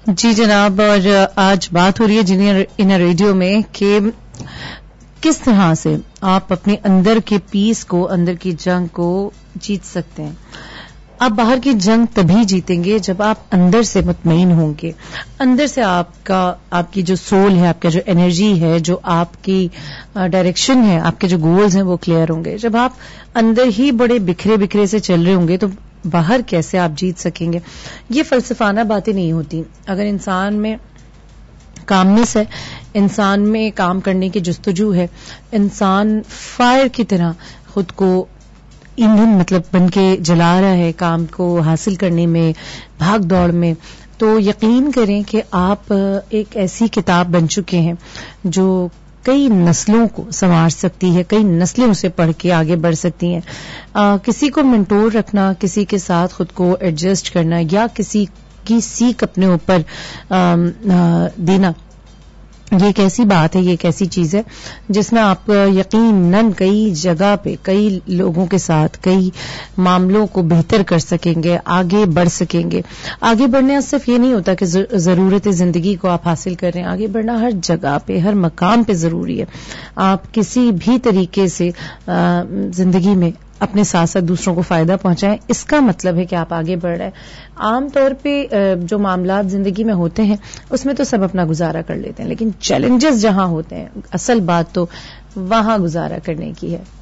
جی جناب، اور آج بات ہو رہی ہے جنہیں ان ریڈیو میں کہ کس طرح سے آپ اپنے اندر کے پیس کو، اندر کی جنگ کو جیت سکتے ہیں. آپ باہر کی جنگ تبھی جیتیں گے جب آپ اندر سے مطمئن ہوں گے. اندر سے آپ کی جو سول ہے، آپ کا جو انرجی ہے، جو آپ کی ڈائریکشن ہے، آپ کے جو گولز ہیں وہ کلیئر ہوں گے. جب آپ اندر ہی بڑے بکھرے سے چل رہے ہوں گے تو باہر کیسے آپ جیت سکیں گے؟ یہ فلسفانہ باتیں نہیں ہوتی. اگر انسان میں کامنس ہے، انسان میں کام کرنے کی جستجو ہے، انسان فائر کی طرح خود کو ایندھن بن کے جلا رہا ہے کام کو حاصل کرنے میں، بھاگ دوڑ میں، تو یقین کریں کہ آپ ایک ایسی کتاب بن چکے ہیں جو کئی نسلوں کو سنوار سکتی ہے، کئی نسلیں اسے پڑھ کے آگے بڑھ سکتی ہیں. کسی کو منٹور رکھنا، کسی کے ساتھ خود کو ایڈجسٹ کرنا یا کسی کی سیکھ اپنے اوپر دینا، یہ ایک ایسی بات ہے، یہ ایک ایسی چیز ہے جس میں آپ یقیناً کئی جگہ پہ کئی لوگوں کے ساتھ کئی معاملوں کو بہتر کر سکیں گے، آگے بڑھ سکیں گے. آگے بڑھنے صرف یہ نہیں ہوتا کہ ضرورت زندگی کو آپ حاصل کر رہے ہیں، آگے بڑھنا ہر جگہ پہ ہر مقام پہ ضروری ہے. آپ کسی بھی طریقے سے زندگی میں اپنے ساتھ ساتھ دوسروں کو فائدہ پہنچائیں، اس کا مطلب ہے کہ آپ آگے بڑھ رہے ہیں. عام طور پہ جو معاملات زندگی میں ہوتے ہیں اس میں تو سب اپنا گزارا کر لیتے ہیں، لیکن چیلنجز جہاں ہوتے ہیں اصل بات تو وہاں گزارا کرنے کی ہے.